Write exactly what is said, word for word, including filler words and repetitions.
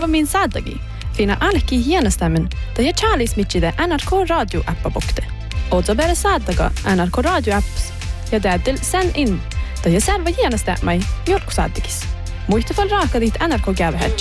serva min saadagi. Fina ainakin hienostämmin, tai ja Charles Mitchide N R K Radio-appa bokte. Ootso bere saadaga N R K Radio-apps, ja täytyy sen in, tai ja serva hienostämmin jorku saadagis. Muista fall raaka dit N R K-gävehedge.